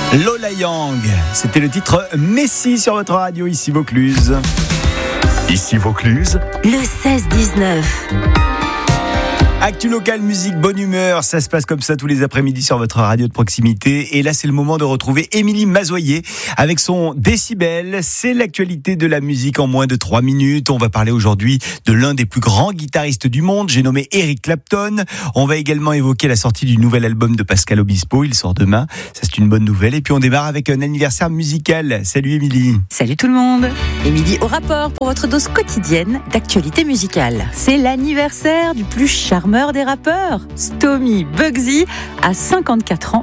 Lola Young, c'était le titre Messi sur votre radio, ici Vaucluse. Ici Vaucluse, le 16-19. Actu local, musique, bonne humeur, ça se passe comme ça tous les après-midi sur votre radio de proximité. Et là, c'est le moment de retrouver Émilie Mazoyer avec son Décibel. C'est l'actualité de la musique en moins de 3 minutes. On va parler aujourd'hui de l'un des plus grands guitaristes du monde, j'ai nommé Eric Clapton. On va également évoquer la sortie du nouvel album de Pascal Obispo, il sort demain. Ça, c'est une bonne nouvelle. Et puis, on démarre avec un anniversaire musical. Salut Émilie. Salut tout le monde. Émilie au rapport pour votre dose quotidienne d'actualité musicale. C'est l'anniversaire du plus charmeur des rappeurs, Stomy Bugsy, à 54 ans.